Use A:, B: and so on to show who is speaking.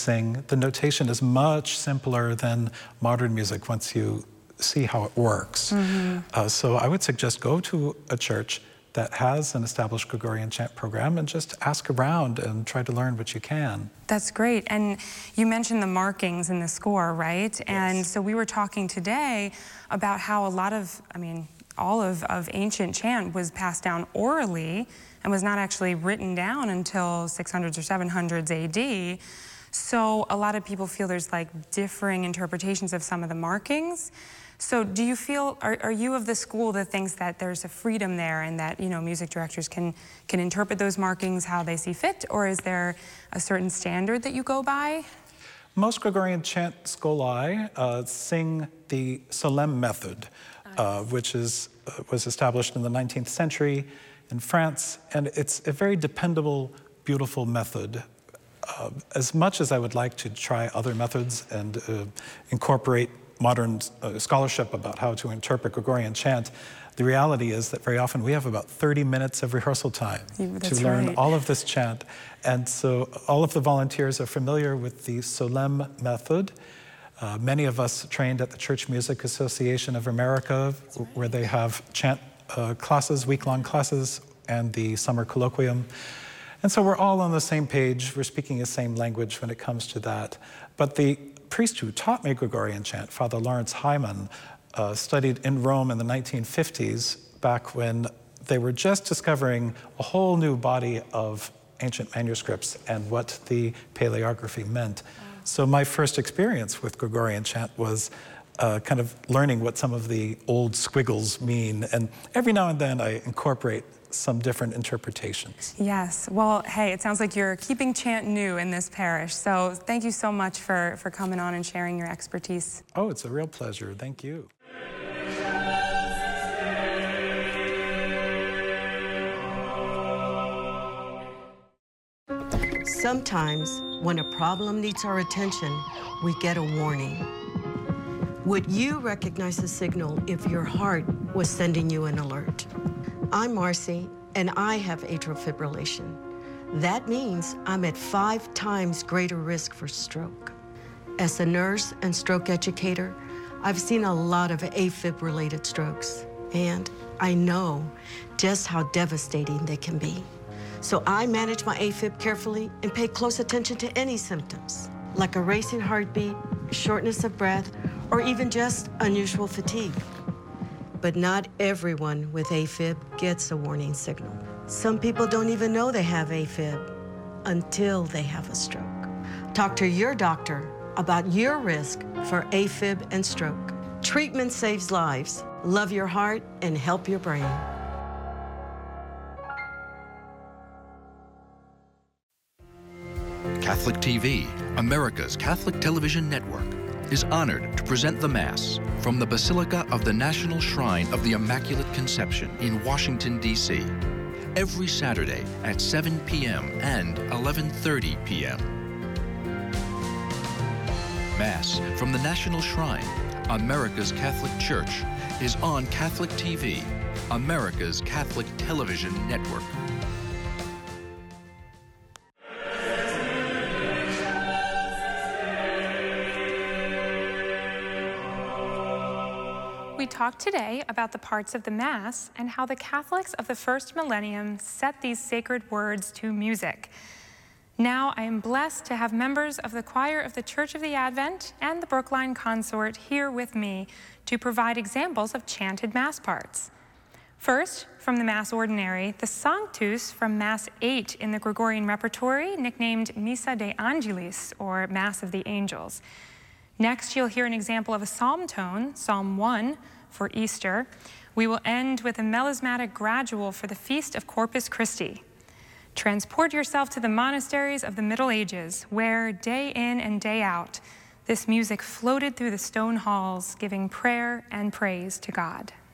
A: sing, the notation is much simpler than modern music once you see how it works. So I would suggest go to a church that has an established Gregorian chant program and just ask around and try to learn what you can.
B: That's great. And you mentioned the markings in the score, right?
A: Yes.
B: And so we were talking today about how a lot of, all of ancient chant was passed down orally and was not actually written down until 600s or 700s AD. So a lot of people feel there's like differing interpretations of some of the markings. So do you feel, are you of the school that thinks that there's a freedom there and that, music directors can interpret those markings how they see fit, or is there a certain standard that you go by?
A: Most Gregorian chant scholae sing the Solem method, which was established in the 19th century in France, and it's a very dependable, beautiful method. As much as I would like to try other methods and incorporate modern scholarship about how to interpret Gregorian chant, the reality is that very often we have about 30 minutes of rehearsal time to learn all of this chant. And so all of the volunteers are familiar with the Solem method. Many of us trained at the Church Music Association of America, where they have chant classes, week-long classes, and the summer colloquium. And so we're all on the same page. We're speaking the same language when it comes to that. But the priest who taught me Gregorian chant, Father Lawrence Hyman, studied in Rome in the 1950s, back when they were just discovering a whole new body of ancient manuscripts and what the paleography meant. So my first experience with Gregorian chant was kind of learning what some of the old squiggles mean. And every now and then I incorporate some different interpretations.
B: Yes. Well, hey, it sounds like you're keeping chant new in this parish. So thank you so much for coming on and sharing your expertise.
A: Oh, it's a real pleasure. Thank you.
C: Sometimes, when a problem needs our attention, we get a warning. Would you recognize the signal if your heart was sending you an alert? I'm Marcy, and I have atrial fibrillation. That means I'm at 5 times greater risk for stroke. As a nurse and stroke educator, I've seen a lot of AFib-related strokes, and I know just how devastating they can be. So I manage my AFib carefully and pay close attention to any symptoms, like a racing heartbeat, shortness of breath, or even just unusual fatigue. But not everyone with AFib gets a warning signal. Some people don't even know they have AFib until they have a stroke. Talk to your doctor about your risk for AFib and stroke. Treatment saves lives. Love your heart and help your brain.
D: Catholic TV, America's Catholic television network, is honored to present the Mass from the Basilica of the National Shrine of the Immaculate Conception in Washington, D.C. every Saturday at 7 p.m. and 11:30 p.m. Mass from the National Shrine, America's Catholic Church, is on Catholic TV, America's Catholic television network.
B: We talked today about the parts of the Mass and how the Catholics of the first millennium set these sacred words to music. Now I am blessed to have members of the choir of the Church of the Advent and the Brookline Consort here with me to provide examples of chanted Mass parts. First, from the Mass Ordinary, the Sanctus from Mass 8 in the Gregorian Repertory, nicknamed Missa de Angelis, or Mass of the Angels. Next, you'll hear an example of a psalm tone, Psalm 1, for Easter. We will end with a melismatic gradual for the Feast of Corpus Christi. Transport yourself to the monasteries of the Middle Ages, where day in and day out, this music floated through the stone halls, giving prayer and praise to God.